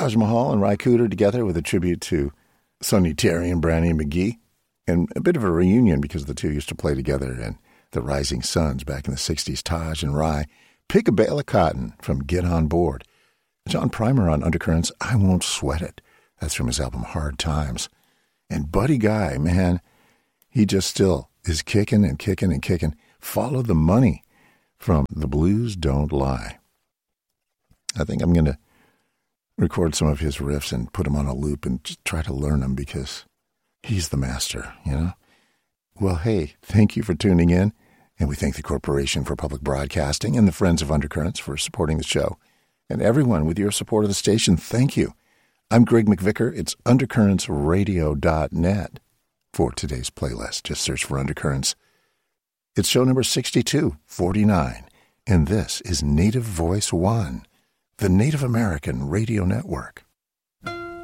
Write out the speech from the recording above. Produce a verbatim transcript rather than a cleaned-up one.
Taj Mahal and Ry Cooder together with a tribute to Sonny Terry and Brownie McGee, and a bit of a reunion because the two used to play together in the Rising Suns back in the sixties. Taj and Ry, Pick a Bale of Cotton from Get On Board. John Primer on Undercurrents, I Won't Sweat It. That's from his album Hard Times. And Buddy Guy, man, he just still is kicking and kicking and kicking. Follow the Money from The Blues Don't Lie. I think I'm going to record some of his riffs and put them on a loop and just try to learn them because he's the master, you know? Well, hey, thank you for tuning in, and we thank the Corporation for Public Broadcasting and the Friends of Undercurrents for supporting the show. And everyone, with your support of the station, thank you. I'm Greg McVicker. It's undercurrents radio dot net for today's playlist. Just search for Undercurrents. It's show number sixty-two forty-nine, and this is Native Voice One, the Native American Radio Network.